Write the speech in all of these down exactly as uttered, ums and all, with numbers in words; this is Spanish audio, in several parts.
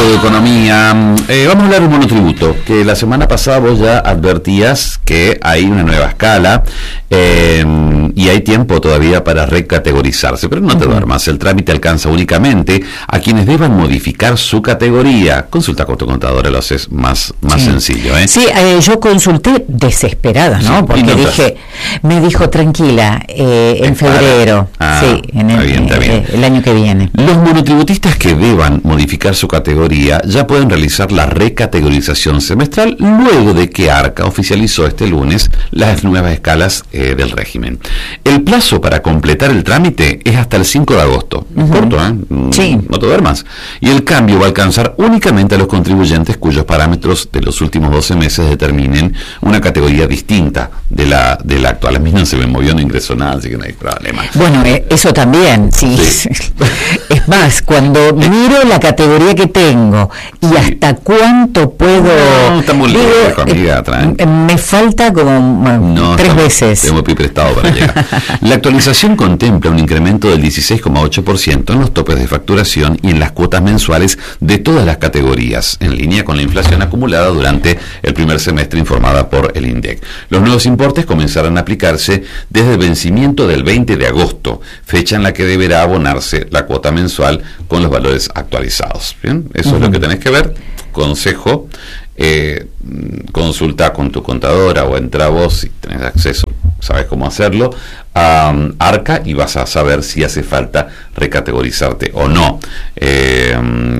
de economía. Eh, vamos a hablar de un monotributo, que la semana pasada vos ya advertías que hay una nueva escala eh, y hay tiempo todavía para recategorizarse, pero no te duermas, el trámite alcanza únicamente a quienes deban modificar su categoría. Consulta con tu contadora, lo haces más, más sí. sencillo. ¿eh? Sí, eh, yo consulté desesperada, ¿no? Sí, porque dije, me dijo tranquila, eh, en febrero, ah, sí, en el, bien, está bien. Eh, el año que viene. Los monotributistas que deban modificar su categoría ya pueden realizar la recategorización semestral luego de que ARCA oficializó este lunes las nuevas escalas eh, del régimen. El plazo para completar el trámite es hasta el cinco de agosto. Uh-huh. Corto, ¿eh? Sí. No te duermas. Y el cambio va a alcanzar únicamente a los contribuyentes cuyos parámetros de los últimos doce meses determinen una categoría distinta de la, de la actual. A mí no se me movió, no ingresó nada, así que no hay problema. Bueno, eh, eso también, sí. sí. Es más, cuando miro la categoría que tengo y sí. hasta cuánto puedo... No, está muy digo, lejos, amiga, eh, me falta como no, tres estamos, veces. Tengo pie prestado para llegar. La actualización contempla un incremento del dieciséis coma ocho por ciento en los topes de facturación y en las cuotas mensuales de todas las categorías, en línea con la inflación acumulada durante el primer semestre informada por el INDEC. Los nuevos importes comenzarán a aplicarse desde el vencimiento del veinte de agosto, fecha en la que deberá abonarse la cuota mensual con los valores actualizados. ¿Bien? Eso uh-huh. es lo que tenés que ver. Consejo, eh, consulta con tu contadora o entra vos si tenés acceso, sabes cómo hacerlo, a um, ARCA y vas a saber si hace falta recategorizarte o no. Eh,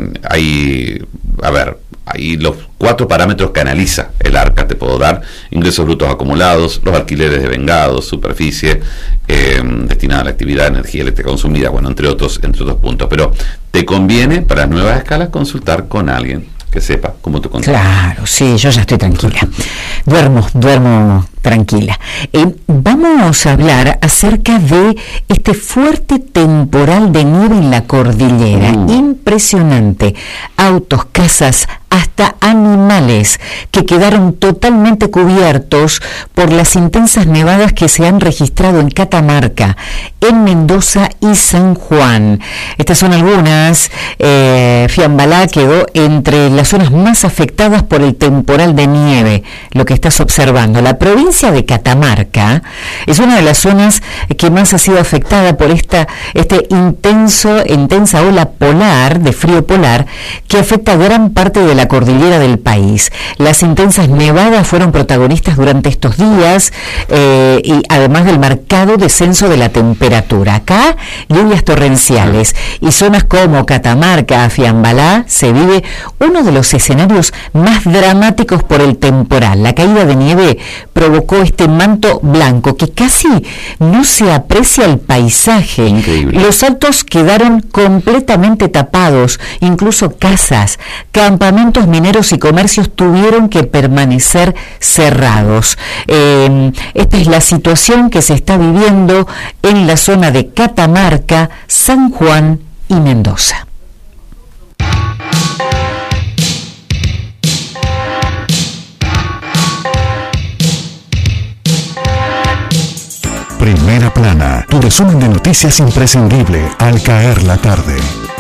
hay, a ver, hay los cuatro parámetros que analiza el ARCA, te puedo dar: ingresos brutos acumulados, los alquileres devengados, superficie eh, destinada a la actividad, energía eléctrica consumida, bueno, entre otros, entre otros puntos. Pero te conviene para las nuevas escalas consultar con alguien que sepa cómo te controlas. Claro, sí, yo ya estoy tranquila. Duermo, duermo tranquila. Eh, vamos a hablar acerca de este fuerte temporal de nieve en la cordillera. Uh. Impresionante. Autos, casas, hasta animales que quedaron totalmente cubiertos por las intensas nevadas que se han registrado en Catamarca, en Mendoza y San Juan. Estas son algunas. Eh, Fiambalá quedó entre las zonas más afectadas por el temporal de nieve, lo que estás observando. La provincia de Catamarca es una de las zonas que más ha sido afectada por esta este intenso intensa ola polar, de frío polar, que afecta a gran parte de la cordillera del país. Las intensas nevadas fueron protagonistas durante estos días eh, y además del marcado descenso de la temperatura. Acá, lluvias torrenciales y zonas como Catamarca, Fiambalá, se vive uno de los escenarios más dramáticos por el temporal. La caída de nieve provocó este manto blanco que casi no se aprecia el paisaje. Increíble. Los altos quedaron completamente tapados, incluso casas, campamentos mineros y comercios tuvieron que permanecer cerrados. Eh, esta es la situación que se está viviendo en la zona de Catamarca, San Juan y Mendoza. Primera Plana, tu resumen de noticias imprescindible al caer la tarde.